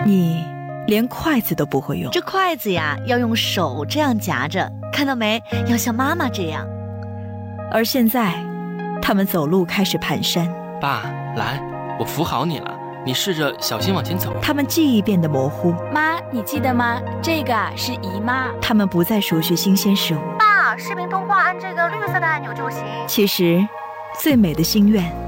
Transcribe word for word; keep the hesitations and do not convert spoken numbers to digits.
你连筷子都不会用。 这筷子呀，要用手这样夹着，看到没？要像妈妈这样。 而现在，他们走路开始蹒跚。 爸，来，我扶好你了，你试着小心往前走。 他们记忆变得模糊。 妈，你记得吗？这个啊是姨妈。 他们不再熟悉新鲜事物。 爸，视频通话按这个绿色的按钮就行。 其实，最美的心愿